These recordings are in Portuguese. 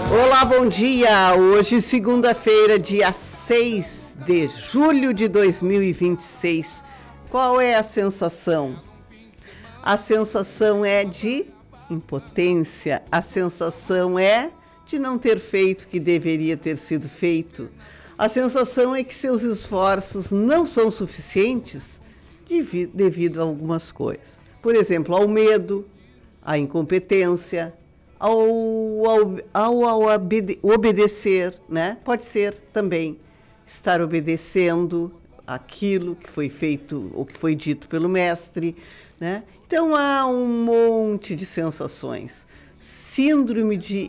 Olá, bom dia! Hoje, segunda-feira, dia 6 de julho de 2026. Qual é a sensação? A sensação é de impotência, a sensação é de não ter feito o que deveria ter sido feito. A sensação é que seus esforços não são suficientes devido a algumas coisas. Por exemplo, ao medo, à incompetência, ao obedecer, né? Pode ser também estar obedecendo aquilo que foi feito ou que foi dito pelo mestre, né? Então há um monte de sensações. Síndrome de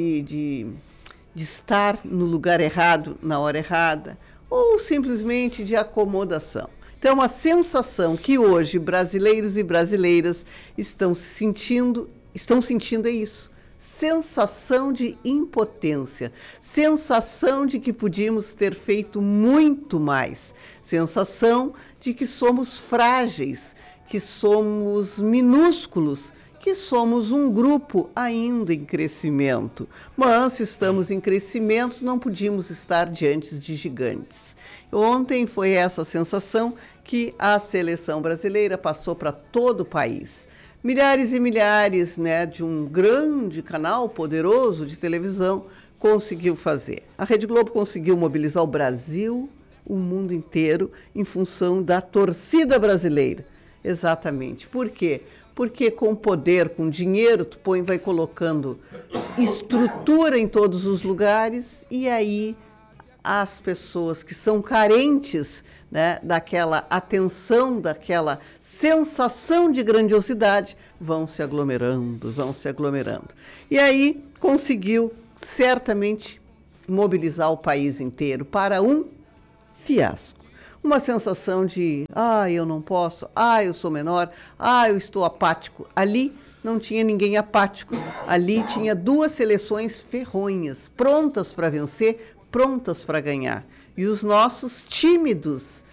estar no lugar errado, na hora errada, ou simplesmente de acomodação. Então a sensação que hoje brasileiros e brasileiras estão sentindo é isso. Sensação de impotência, sensação de que podíamos ter feito muito mais, sensação de que somos frágeis, que somos minúsculos, que somos um grupo ainda em crescimento. Mas se estamos em crescimento, não podíamos estar diante de gigantes. Ontem foi essa sensação que a seleção brasileira passou para todo o país. Milhares e milhares, né, de um grande canal poderoso de televisão conseguiu fazer. A Rede Globo conseguiu mobilizar o Brasil, o mundo inteiro, em função da torcida brasileira. Exatamente. Por quê? Porque com poder, com dinheiro, tu vai colocando estrutura em todos os lugares e aí as pessoas que são carentes, né, daquela atenção, daquela sensação de grandiosidade, vão se aglomerando. E aí conseguiu certamente mobilizar o país inteiro para um fiasco. Uma sensação de, eu não posso, eu sou menor, eu estou apático. Ali não tinha ninguém apático, ali tinha duas seleções ferronhas, prontas para vencer, prontas para ganhar. E os nossos tímidos,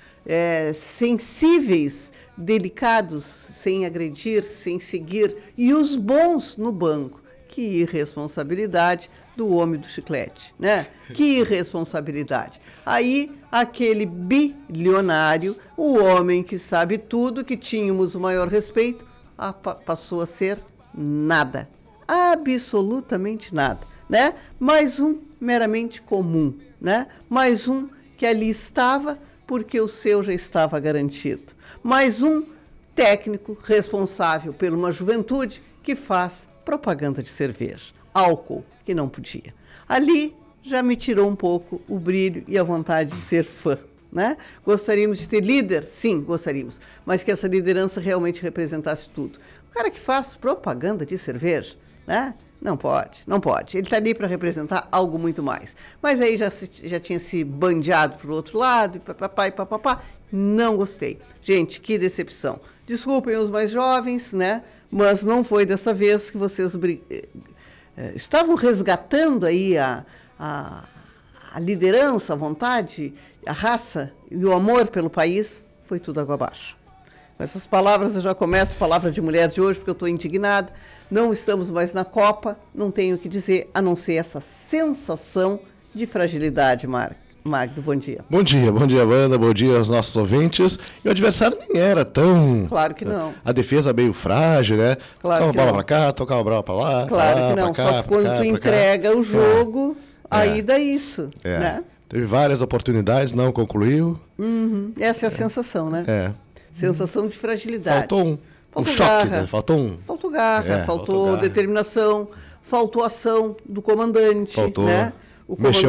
sensíveis, delicados, sem agredir, sem seguir, e os bons no banco. Que irresponsabilidade do homem do chiclete, né? Que irresponsabilidade. Aí, aquele bilionário, o homem que sabe tudo, que tínhamos o maior respeito, passou a ser nada. Absolutamente nada, né? Mais um meramente comum, né? Mais um que ali estava porque o seu já estava garantido. Mais um técnico responsável por uma juventude que faz propaganda de cerveja, álcool, que não podia. Ali já me tirou um pouco o brilho e a vontade de ser fã, né? Gostaríamos de ter líder? Sim, gostaríamos, mas que essa liderança realmente representasse tudo. O cara que faz propaganda de cerveja, né? Não pode. Ele está ali para representar algo muito mais. Mas aí já tinha se bandeado para o outro lado, e papapá. Não gostei. Gente, que decepção. Desculpem os mais jovens, né? Mas não foi dessa vez que vocês estavam resgatando aí a liderança, a vontade, a raça e o amor pelo país. Foi tudo água abaixo. Com essas palavras, eu já começo a palavra de mulher de hoje, porque eu estou indignada. Não estamos mais na Copa, não tenho o que dizer, a não ser essa sensação de fragilidade, Magdo, bom dia. Bom dia, Wanda, bom dia aos nossos ouvintes. E o adversário nem era tão... Claro que não. A defesa meio frágil, né? Claro tocava que a bola não. pra cá, tocava a bola pra lá. Claro que não, só que quando tu entrega o jogo, aí dá isso, né? Teve várias oportunidades, não concluiu. Uhum. Essa é a sensação, né? Sensação de fragilidade. Faltou um choque, né? Faltou garra, faltou determinação, faltou ação do comandante, né? O comandante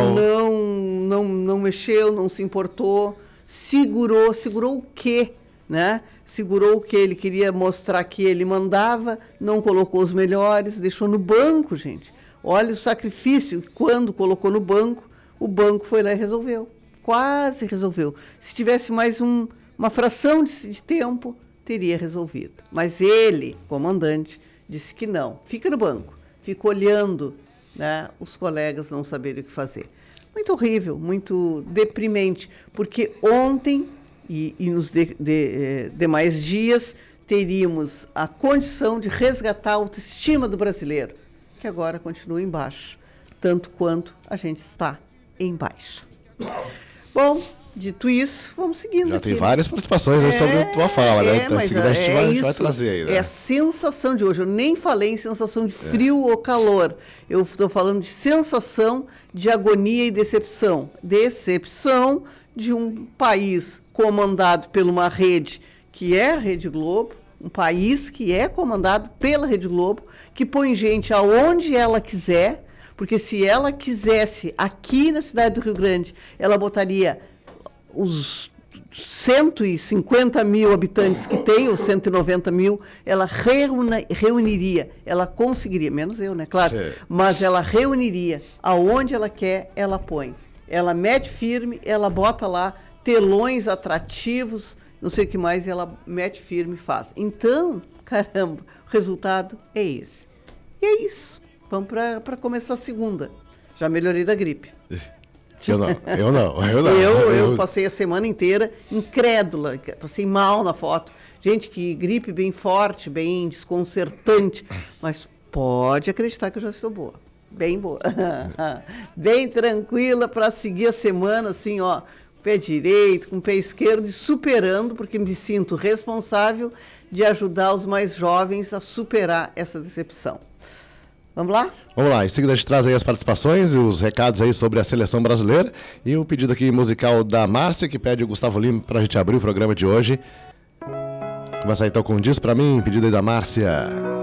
não mexeu, não se importou, segurou o quê, né? Segurou o quê? Ele queria mostrar que ele mandava, não colocou os melhores, deixou no banco, gente. Olha o sacrifício, quando colocou no banco, o banco foi lá e resolveu, quase resolveu. Se tivesse mais uma fração de tempo, teria resolvido. Mas ele, comandante, disse que não. Fica no banco, fica olhando, né, os colegas não saberem o que fazer. Muito horrível, muito deprimente, porque ontem e nos demais dias teríamos a condição de resgatar a autoestima do brasileiro, que agora continua embaixo. tanto quanto a gente está em baixa. Bom, dito isso, vamos seguindo. Já aqui, tem várias participações aí sobre a tua fala, né? Então, mas a gente vai isso, trazer aí, né? É a sensação de hoje. Eu nem falei em sensação de frio ou calor. Eu estou falando de sensação de agonia e decepção. Decepção de um país comandado por uma rede que é a Rede Globo, um país que é comandado pela Rede Globo, que põe gente aonde ela quiser, porque se ela quisesse, aqui na cidade do Rio Grande, ela botaria os 150 mil habitantes que tem, ou 190 mil, ela reuniria, ela conseguiria, menos eu, né, claro, Sim. mas ela reuniria, aonde ela quer, ela põe. Ela mete firme, ela bota lá telões atrativos, não sei o que mais, ela mete firme e faz. Então, caramba, o resultado é esse. E é isso. Vamos para começar a segunda. Já melhorei da gripe. Eu não. Eu passei a semana inteira incrédula, passei mal na foto. Gente, que gripe bem forte, bem desconcertante, mas pode acreditar que eu já estou boa. Bem boa. Bem tranquila para seguir a semana, assim, ó, pé direito, com o pé esquerdo e superando, porque me sinto responsável de ajudar os mais jovens a superar essa decepção. Vamos lá? Vamos lá, em seguida a gente traz aí as participações e os recados aí sobre a seleção brasileira e o pedido aqui musical da Márcia, que pede o Gustavo Lima pra gente abrir o programa de hoje. Começar então com um Diz Pra Mim, pedido aí da Márcia.